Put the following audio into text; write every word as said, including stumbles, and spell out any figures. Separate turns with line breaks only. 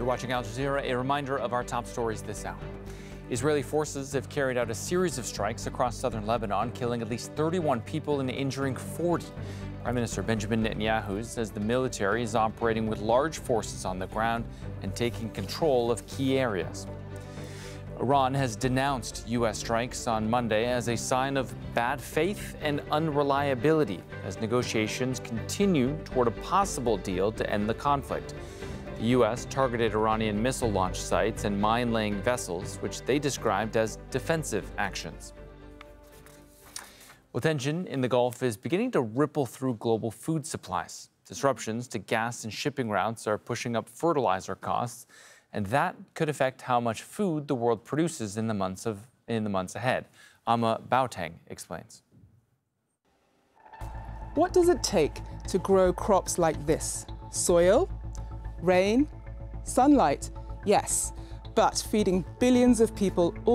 You're watching Al Jazeera. A reminder of our top stories this hour. Israeli forces have carried out a series of strikes across southern Lebanon, killing at least thirty-one people and injuring forty. Prime Minister Benjamin Netanyahu says the military is operating with large forces on the ground and taking control of key areas. Iran has denounced U S strikes on Monday as a sign of bad faith and unreliability as negotiations continue toward a possible deal to end the conflict. The U S targeted Iranian missile launch sites and mine-laying vessels, which they described as defensive actions. Well, tension in the Gulf is beginning to ripple through global food supplies. Disruptions to gas and shipping routes are pushing up fertilizer costs, and that could affect how much food the world produces in the months of in the months ahead. Amma Bauteng explains.
What does it take to grow crops like this? Soil, rain, sunlight, yes, but feeding billions of people all